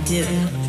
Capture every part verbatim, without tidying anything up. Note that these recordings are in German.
do.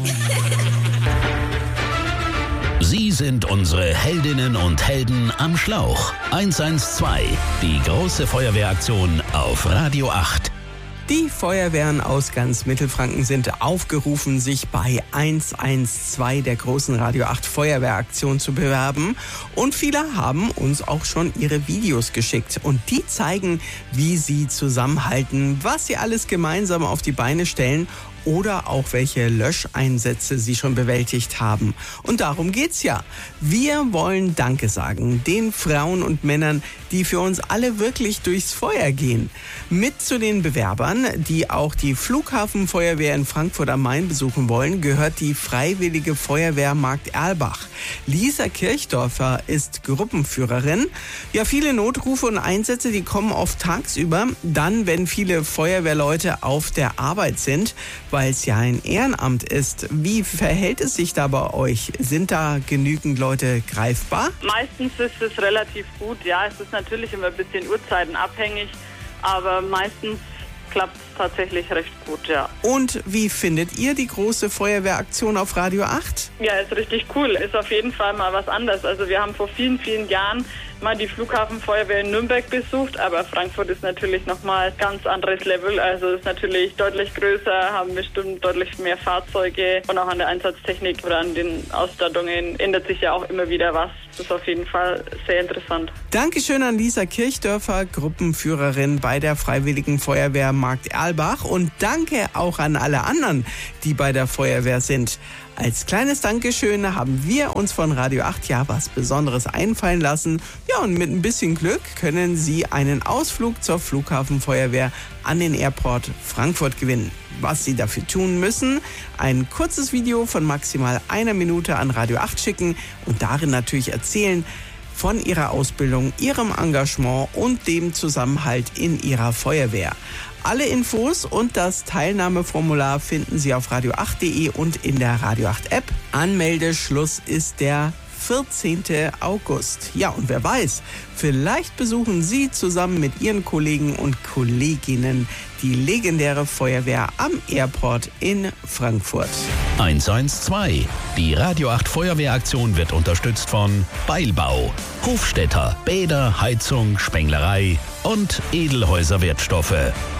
Sie sind unsere Heldinnen und Helden am Schlauch. eins eins zwei, die große Feuerwehraktion auf Radio acht. Die Feuerwehren aus ganz Mittelfranken sind aufgerufen, sich bei eins eins zwei der großen Radio acht Feuerwehraktion zu bewerben. Und viele haben uns auch schon ihre Videos geschickt. Und die zeigen, wie sie zusammenhalten, was sie alles gemeinsam auf die Beine stellen oder auch welche Löscheinsätze sie schon bewältigt haben. Und darum geht's ja. Wir wollen Danke sagen den Frauen und Männern, die für uns alle wirklich durchs Feuer gehen. Mit zu den Bewerbern, die auch die Flughafenfeuerwehr in Frankfurt am Main besuchen wollen, gehört die Freiwillige Feuerwehr Markt Erlbach. Lisa Kirchdorfer ist Gruppenführerin. Ja, viele Notrufe und Einsätze, die kommen oft tagsüber, dann, wenn viele Feuerwehrleute auf der Arbeit sind, weil es ja ein Ehrenamt ist. Wie verhält es sich da bei euch? Sind da genügend Leute greifbar? Meistens ist es relativ gut, ja. Es ist natürlich immer ein bisschen uhrzeitenabhängig, aber meistens klappt es tatsächlich recht gut, ja. Und wie findet ihr die große Feuerwehraktion auf Radio acht? Ja, ist richtig cool. Ist auf jeden Fall mal was anderes. Also wir haben vor vielen, vielen Jahren mal die Flughafenfeuerwehr in Nürnberg besucht, aber Frankfurt ist natürlich nochmal ganz anderes Level. Also ist natürlich deutlich größer, haben bestimmt deutlich mehr Fahrzeuge und auch an der Einsatztechnik oder an den Ausstattungen ändert sich ja auch immer wieder was. Das ist auf jeden Fall sehr interessant. Dankeschön an Lisa Kirchdorfer, Gruppenführerin bei der Freiwilligen Feuerwehr Markt Erlbach, und danke auch an alle anderen, die bei der Feuerwehr sind. Als kleines Dankeschön haben wir uns von Radio acht ja was Besonderes einfallen lassen. Ja, und mit ein bisschen Glück können Sie einen Ausflug zur Flughafenfeuerwehr an den Airport Frankfurt gewinnen. Was Sie dafür tun müssen: ein kurzes Video von maximal einer Minute an Radio acht schicken und darin natürlich erzählen von Ihrer Ausbildung, Ihrem Engagement und dem Zusammenhalt in Ihrer Feuerwehr. Alle Infos und das Teilnahmeformular finden Sie auf radio acht punkt de und in der Radio acht App. Anmeldeschluss ist der vierzehnten August. Ja, und wer weiß, vielleicht besuchen Sie zusammen mit Ihren Kollegen und Kolleginnen die legendäre Feuerwehr am Airport in Frankfurt. eins eins zwei, die Radio acht Feuerwehraktion wird unterstützt von Beilbau, Hofstädter, Bäder, Heizung, Spenglerei und Edelhäuser Wertstoffe.